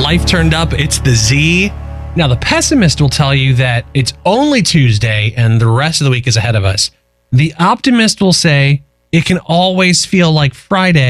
Life turned up. It's the Z. Now, the pessimist will tell you that it's only Tuesday and the rest of the week is ahead of us. The optimist will say it can always feel like Friday.